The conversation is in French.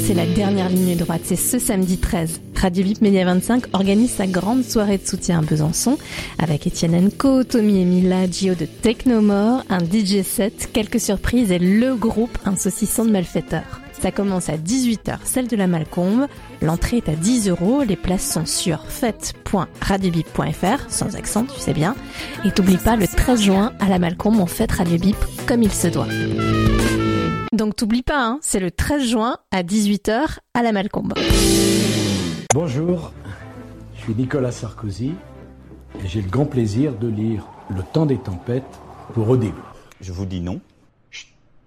c'est la dernière ligne droite, c'est ce samedi 13. Radio Bip Média 25 organise sa grande soirée de soutien à Besançon avec Etienne Co, Tommy et Mila, Gio de Technomore, un DJ set, quelques surprises et le groupe Un saucisson de malfaiteurs. Ça commence à 18h, celle de la Malcombe. L'entrée est à 10 €. Les places sont sur fête.radiobip.fr, sans accent, tu sais bien. Et t'oublie pas, le 13 juin, à la Malcombe, on fête Radio Bip comme il se doit. Donc t'oublies pas, hein, c'est le 13 juin à 18h à la Malcombe. Bonjour, je suis Nicolas Sarkozy et j'ai le grand plaisir de lire Le temps des tempêtes pour Audible. Je vous dis non.